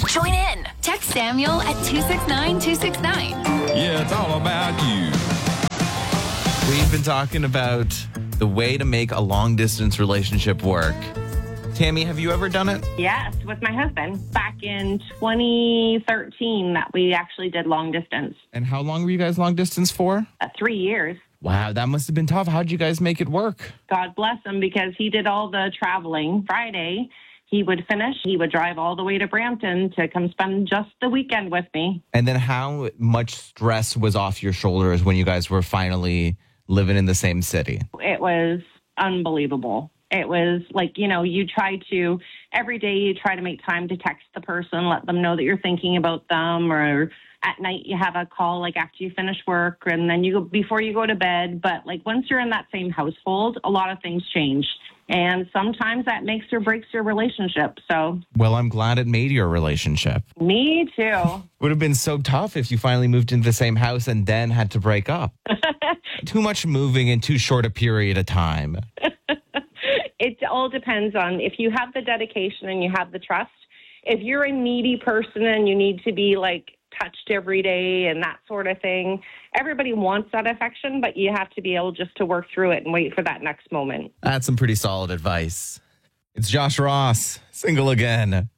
Join in. Text Samuel at 269-269. Yeah, it's all about you. We've been talking about the way to make a long-distance relationship work. Tammy, have you ever done it? Yes, with my husband. Back in 2013 that we actually did long distance. And how long were you guys long-distance for? 3 years. Wow, that must have been tough. How'd you guys make it work? God bless him because he did all the traveling. Friday, he would finish. He would drive all the way to Brampton to come spend just the weekend with me. And then how much stress was off your shoulders when you guys were finally living in the same city? It was unbelievable. It was like, you try to, every day you try to make time to text the person, let them know that you're thinking about them, or at night you have a call like after you finish work and then you go before you go to bed. But like once you're in that same household, a lot of things change. And sometimes that makes or breaks your relationship. So, Well, I'm glad it made your relationship. me too. Would have been so tough if you finally moved into the same house and then had to break up. Too much moving in too short a period of time. It all depends on if you have the dedication and you have the trust. If you're a needy person and you need to be like touched every day and that sort of thing, everybody wants that affection, but you have to be able just to work through it and wait for that next moment. That's some pretty solid advice. It's Josh Ross, single again.